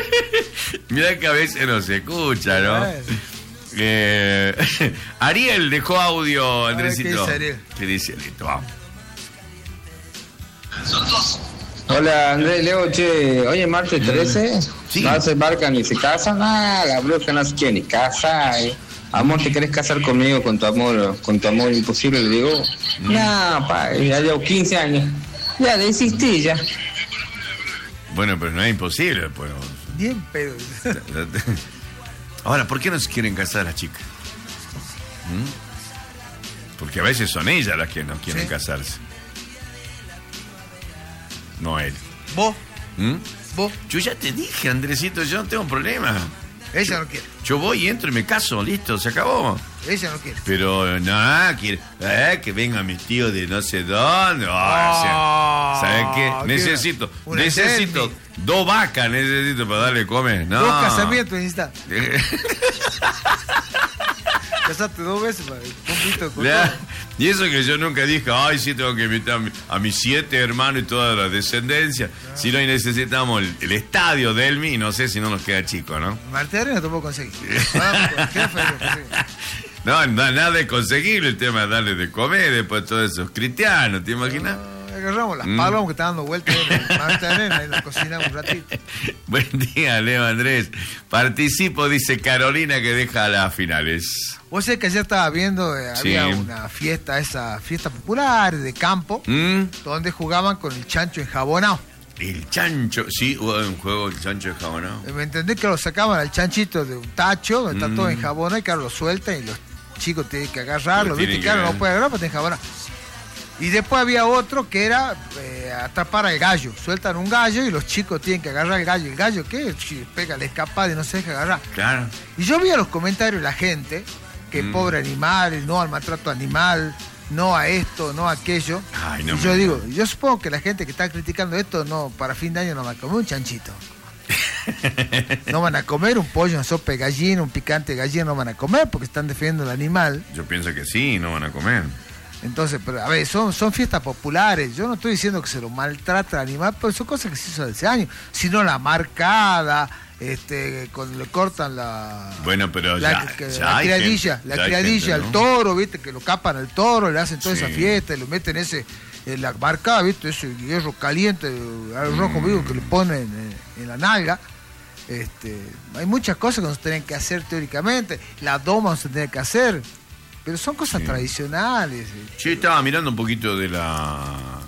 Mirá que a veces no se escucha, ¿no? Ariel dejó audio, Andresito. ¿Qué dice Ariel? Vamos. Hola Andrés, Leo, che, oye, martes 13, sí. No se embarcan ni se casan, la bruja no se quiere ni casar. Amor, ¿te querés casar conmigo con tu amor imposible? Le digo, no, pa, ya llevo 15 años, ya desistí ya. Bueno, pero no es imposible, pues. Bien, pero... Ahora, ¿por qué no se quieren casar las chicas? Porque a veces son ellas las que no quieren casarse. No él. ¿Vos? ¿Vos? Yo ya te dije, Andresito, yo no tengo problema. Ella no quiere. Yo voy, entro y me caso, listo, se acabó. Ella no quiere. Pero no, quiere que venga mi tío de no sé dónde. ¿Sabes qué? Necesito 2 vacas, necesito para darle comer. No. 2 casamientos necesitas. Casaste 2 veces para con y eso que yo nunca dije, ay, sí, tengo que invitar a mis 7 hermanos y toda la descendencia. No. Si no, necesitamos el estadio de Elmi y no sé si no nos queda chico, ¿no? Martínez no te puedo conseguir. No, nada de conseguir, el tema es darle de comer después todos esos cristianos, ¿te imaginas? Agarramos las palomas que están dando vueltas en la cocina un ratito. Buen día, Leo Andrés. Participo, dice Carolina, que deja las finales. Vos sabés que ayer estaba viendo, había una fiesta, esa fiesta popular de campo, donde jugaban con el chancho enjabonado. El chancho, sí, hubo un juego el chancho enjabonado. ¿Me entendés? Que lo sacaban al chanchito de un tacho, donde está todo enjabonado, y que ahora lo sueltan y los chicos tienen que agarrarlo, ¿viste? Que ahora no puede agarrar, pero está enjabonado. Y después había otro que era atrapar al gallo. Sueltan un gallo y los chicos tienen que agarrar al gallo. ¿El gallo qué? Pega la escapada y no se deja agarrar. Claro. Y yo vi a los comentarios de la gente que pobre animal, no al maltrato animal, no a esto, no a aquello. Ay, no, y yo digo, yo supongo que la gente que está criticando esto, no, para fin de año no va a comer un chanchito. No van a comer un pollo, una sopa de gallina, un picante de gallina, no van a comer porque están defendiendo el animal. Yo pienso que sí, no van a comer. Entonces, pero a ver, son fiestas populares. Yo no estoy diciendo que se lo maltrata al animal, pero son cosas que se hizo hace años. Si no, la marcada, cuando le cortan la... Bueno, pero la criadilla, al toro, ¿viste? Que lo capan al toro, le hacen toda esa fiesta, y lo meten en la marcada, ¿viste? Ese hierro caliente, al rojo vivo que le ponen en la nalga. Hay muchas cosas que no se tienen que hacer teóricamente. La doma no se tiene que hacer. Pero son cosas tradicionales. Sí, estaba mirando un poquito de la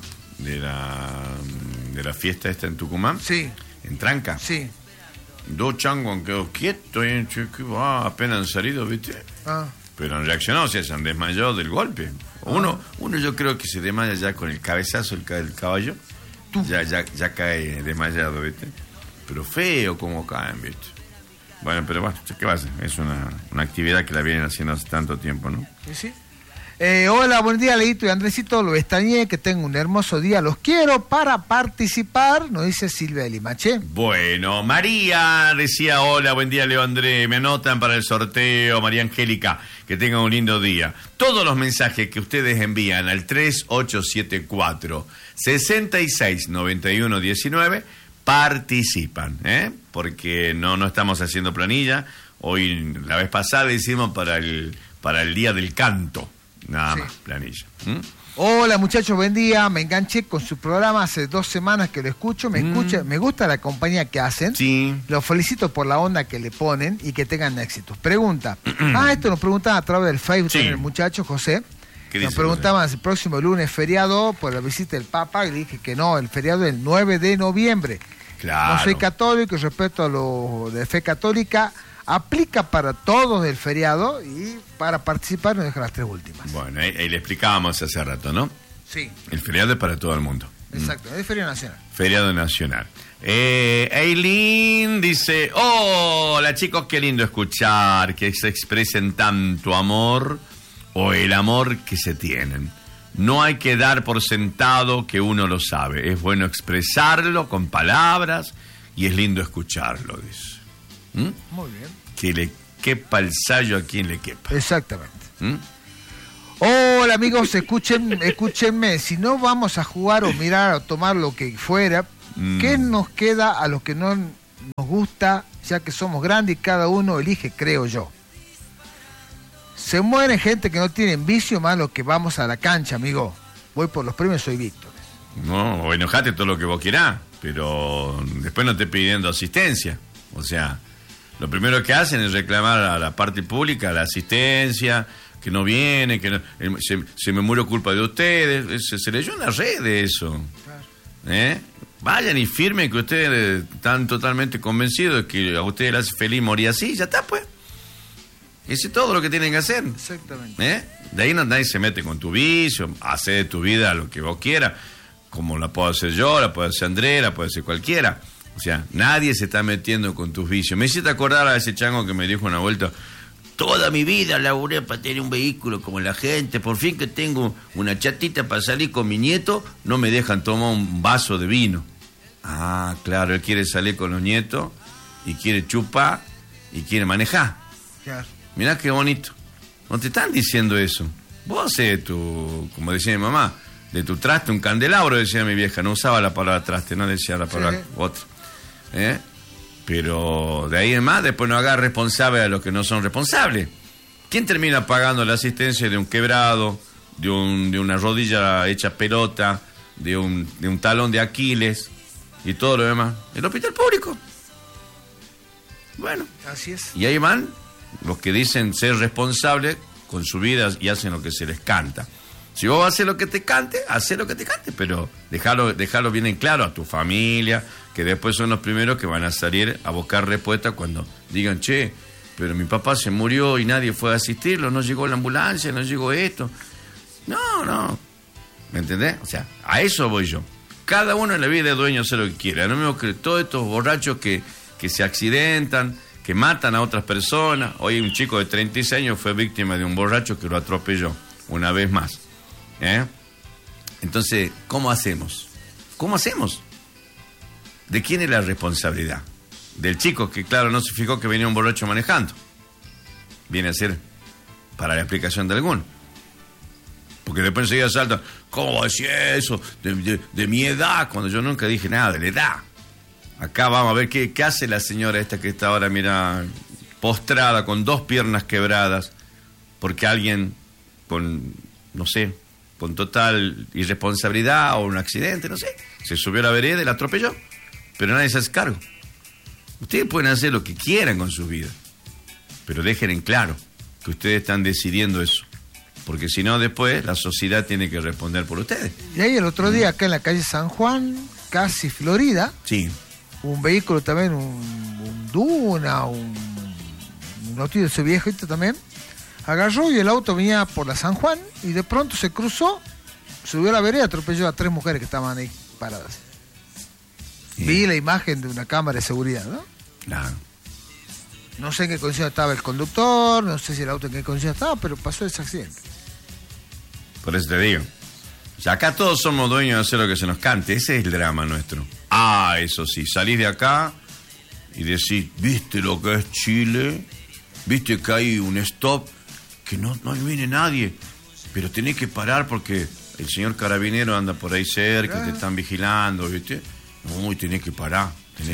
fiesta esta en Tucumán. Sí. En Tranca. Sí. 2 changos han quedado quietos apenas han salido, ¿viste? Pero han reaccionado, se han desmayado del golpe. Uno yo creo que se desmaya ya con el cabezazo del caballo. Ya cae desmayado, ¿viste? Pero feo como caen, ¿viste? Bueno, pero bueno, ¿qué va a hacer? Es una actividad que la vienen haciendo hace tanto tiempo, ¿no? Sí. Hola, buen día, Leito y Andresito. Lo extrañé, que tengo un hermoso día. Los quiero para participar, nos dice Silvia de Limache. Bueno, María decía, hola, buen día, Leo Andrés. Me anotan para el sorteo, María Angélica. Que tengan un lindo día. Todos los mensajes que ustedes envían al 3874-669119 participan, porque no estamos haciendo planilla. Hoy, la vez pasada, hicimos para el Día del Canto, nada más, planilla. Hola muchachos, buen día. Me enganché con su programa hace 2 semanas que lo escucho. Me gusta la compañía que hacen. Sí. Los felicito por la onda que le ponen y que tengan éxito. Pregunta. Esto nos preguntaban a través del Facebook el muchacho José. Nos preguntaban si el próximo lunes feriado por la visita del Papa, y le dije que no, el feriado es el 9 de noviembre. Claro. No soy católico y respeto a lo de fe católica. Aplica para todos el feriado y para participar nos dejan las 3 últimas. Bueno, ahí le explicábamos hace rato, ¿no? Sí. El feriado es para todo el mundo. Exacto, es feriado nacional. Feriado nacional. Eileen dice, hola chicos, qué lindo escuchar que se expresen tanto amor o el amor que se tienen. No hay que dar por sentado que uno lo sabe. Es bueno expresarlo con palabras y es lindo escucharlo, dice. Muy bien. Que le quepa el sayo a quien le quepa. Exactamente. Hola amigos, escúchenme. Si no vamos a jugar o mirar o tomar lo que fuera, ¿qué nos queda a los que no nos gusta, ya que somos grandes y cada uno elige, creo yo. Se muere gente que no tiene vicio, más los que vamos a la cancha, amigo. Voy por los premios, soy Víctor. No, enojate todo lo que vos quieras, pero después no estés pidiendo asistencia. O sea, lo primero que hacen es reclamar a la parte pública la asistencia, que no viene, que no, se me murió culpa de ustedes. Se leyó una red de eso. Claro. Vayan y firmen que ustedes están totalmente convencidos de que a ustedes les hace feliz morir así, ya está, pues. Ese es todo lo que tienen que hacer. Exactamente. De ahí nadie se mete con tu vicio, hace de tu vida lo que vos quieras, como la puedo hacer yo, la puede hacer Andrés, la puede hacer cualquiera. O sea, nadie se está metiendo con tus vicios. Me hiciste acordar a ese chango que me dijo una vuelta: toda mi vida laburé para tener un vehículo como la gente, por fin que tengo una chatita para salir con mi nieto, no me dejan tomar un vaso de vino. Ah, claro, él quiere salir con los nietos y quiere chupar y quiere manejar. Claro. Mirá qué bonito. No te están diciendo eso. Vos haces como decía mi mamá, de tu traste un candelabro, decía mi vieja. No usaba la palabra traste, no decía la palabra otra. Pero de ahí en más, después no hagas responsable a los que no son responsables. ¿Quién termina pagando la asistencia de un quebrado, de una rodilla hecha pelota, de un talón de Aquiles y todo lo demás? El hospital público. Bueno. Así es. Y ahí van los que dicen ser responsables con su vida y hacen lo que se les canta. Si vos haces lo que te cante, haces lo que te cante, pero dejalo bien en claro a tu familia, que después son los primeros que van a salir a buscar respuesta cuando digan, che, pero mi papá se murió y nadie fue a asistirlo, no llegó la ambulancia, no llegó esto. No. ¿Me entendés? O sea, a eso voy yo. Cada uno en la vida es dueño de hacer lo que quiera. No me digo que todos estos borrachos que se accidentan, que matan a otras personas. Hoy un chico de 36 años fue víctima de un borracho que lo atropelló una vez más. Entonces, ¿cómo hacemos? ¿De quién es la responsabilidad? Del chico que, claro, no se fijó que venía un borracho manejando. Viene a ser para la explicación de alguno. Porque después enseguida saltan, ¿cómo decía eso? De mi edad, cuando yo nunca dije nada de la edad. Acá vamos a ver qué hace la señora esta que está ahora, mira, postrada, con 2 piernas quebradas, porque alguien con total irresponsabilidad o un accidente, no sé, se subió a la vereda y la atropelló, pero nadie se hace cargo. Ustedes pueden hacer lo que quieran con su vida, pero dejen en claro que ustedes están decidiendo eso, porque si no después la sociedad tiene que responder por ustedes. Y ahí el otro día acá en la calle San Juan, casi Florida, sí, un vehículo también, un Duna, un auto de ese viejito también, agarró y el auto venía por la San Juan y de pronto se cruzó, subió a la vereda y atropelló a 3 mujeres que estaban ahí paradas. Sí. Vi la imagen de una cámara de seguridad, ¿no? Claro. No sé en qué condición estaba el conductor, no sé si el auto en qué condición estaba, pero pasó ese accidente. Por eso te digo. O sea, acá todos somos dueños de hacer lo que se nos cante. Ese es el drama nuestro. Ah, eso sí, salís de acá y decís, ¿viste lo que es Chile? ¿Viste que hay un stop? Que no viene nadie, pero tenés que parar porque el señor carabinero anda por ahí cerca, te están vigilando, ¿viste? Uy, tenés que parar.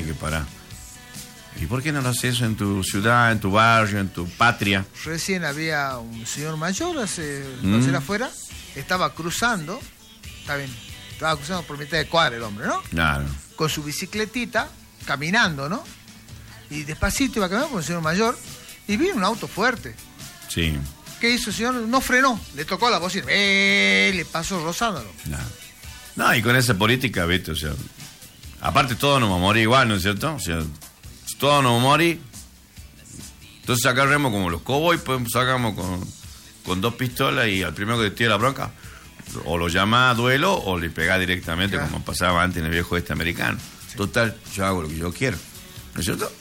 ¿Y por qué no lo haces eso en tu ciudad, en tu barrio, en tu patria? Recién había un señor mayor hacia afuera, estaba cruzando por mitad de cuadra el hombre, ¿no? Claro. Con su bicicletita, caminando, ¿no? Y despacito iba caminando con un señor mayor y vino un auto fuerte. Sí. ¿Qué hizo el señor? No frenó, le tocó la bocina, le pasó rozándolo. No, y con esa política, ¿viste? O sea, aparte todos nos vamos a morir igual, ¿no es cierto? O sea, todos nos vamos a morir. Entonces agarremos como los cowboys, pues sacamos con 2 pistolas y al primero que te tire la bronca, o lo llama a duelo o le pega directamente, claro, como pasaba antes en el viejo americano. Sí. Total, yo hago lo que yo quiero, ¿no es cierto?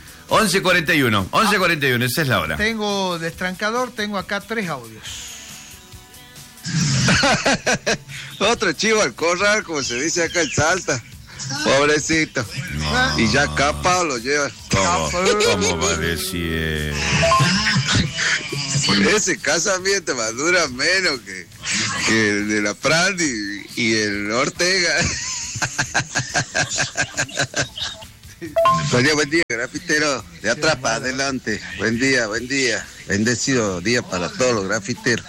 11:41, esa es la hora. Tengo de estrancador, tengo acá 3 audios. Otro chivo al corral, como se dice acá en Salta. Pobrecito. No. Y ya capado lo lleva. ¿Cómo va a decir? Ese casamiento más dura menos que el de la Prandi y el Ortega. Buen día, grafitero. De atrás para adelante. Buen día. Bendecido día para todos los grafiteros.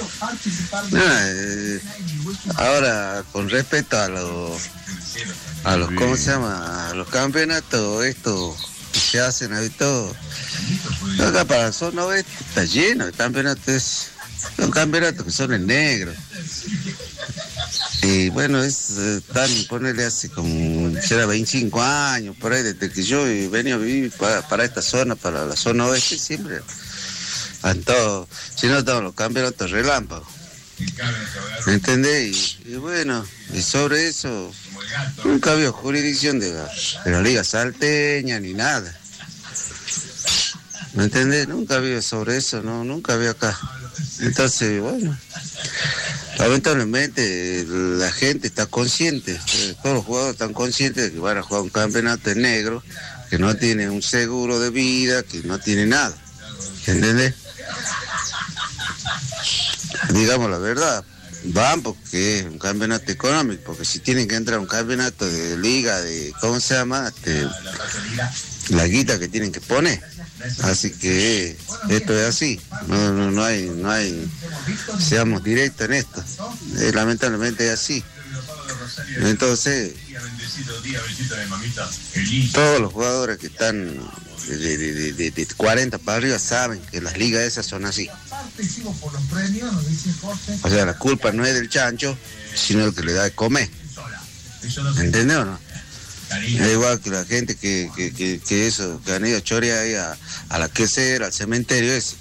Ahora, con respecto a los ¿cómo se llama? A los campeonatos, estos que se hacen ahí todo. Acá para la zona oeste está lleno de campeonatos. Son campeonatos que son en negro. Y bueno, ponerle hace como, será 25 años, por ahí, desde que yo venía a vivir para esta zona, para la zona oeste, siempre han todo, si no estaban los campeonatos relámpagos. ¿Me entendés? Y bueno, y sobre eso, nunca había jurisdicción de la Liga Salteña ni nada. ¿Me entendés? Nunca había sobre eso, no, nunca había acá. Entonces, bueno, lamentablemente la gente está consciente, todos los jugadores están conscientes de que van a jugar un campeonato en negro, que no tiene un seguro de vida, que no tiene nada. ¿Entendés? Digamos la verdad, van porque es un campeonato económico, porque si tienen que entrar a un campeonato de liga, de ¿cómo se llama? La guita que tienen que poner. Así que esto es así, no hay, seamos directos en esto, lamentablemente es así. Entonces, todos los jugadores que están de 40 para arriba saben que las ligas esas son así. O sea, la culpa no es del chancho, sino el que le da de comer. ¿Entendés o no? Es igual que la gente que eso, que han ido a chorear ahí a la quesera, al cementerio ese.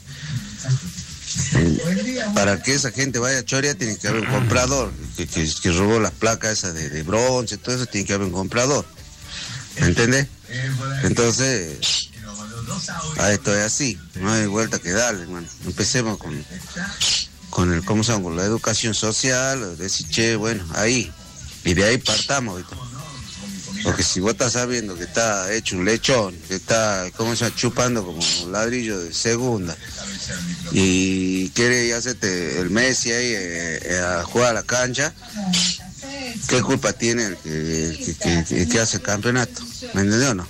Para que esa gente vaya a chorear tiene que haber un comprador, que robó las placas esas de bronce, todo eso, tiene que haber un comprador. ¿Me entendés? Entonces, a esto es así, no hay vuelta que darle, hermano. Empecemos con el, ¿cómo se llama? Con la educación social, decir, che, bueno, ahí, y de ahí partamos, ¿viste? Porque si vos estás sabiendo que está hecho un lechón, que está, ¿cómo se llama? Chupando como un ladrillo de segunda, y quiere hacerte el Messi ahí a jugar a la cancha, ¿qué culpa tiene el que hace el campeonato? ¿Me entendió o no?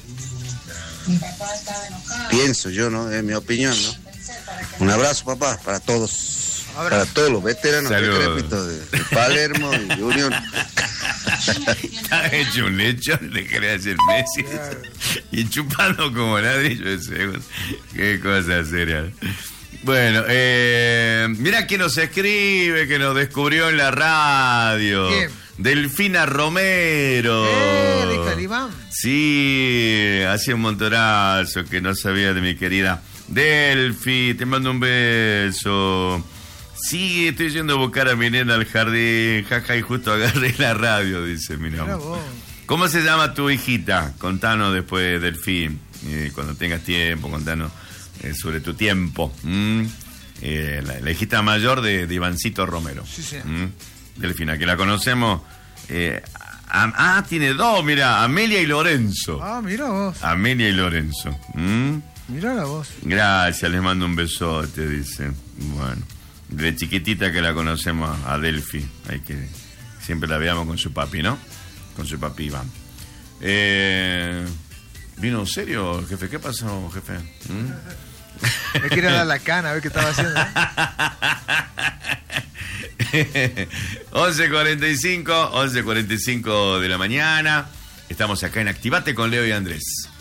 Pienso yo, ¿no? Es mi opinión, ¿no? Un abrazo, papá, para todos. Para todos los veteranos de Palermo y Unión. Está hecho un lechón, le quería hacer Messi. Y chupando como ladrillo de segundo. Qué cosa seria. Bueno, mira quién nos escribe, que nos descubrió en la radio. ¿Quién? Delfina Romero. ¿De Calibán? Sí, hacía un montonazo que no sabía de mi querida Delfi. Te mando un beso. Sí, estoy yendo a buscar a mi nena al jardín, jaja, y justo agarré la radio, dice, mira. ¿Cómo se llama tu hijita? Contanos después, Delfín, cuando tengas tiempo, contanos sobre tu tiempo. La hijita mayor de Ivancito Romero. Sí, sí. Delfina, que la conocemos. Tiene dos, mira, Amelia y Lorenzo. Mira vos. Amelia y Lorenzo. Mira la voz. Gracias, les mando un besote, dice. Bueno. De chiquitita que la conocemos a Delfi, hay que siempre la veamos con su papi, ¿no? Con su papi Iván. ¿Vino en serio, jefe? ¿Qué pasó, jefe? Me quiere dar la cana, a ver qué estaba haciendo. 11:45 de la mañana. Estamos acá en Activate con Leo y Andrés.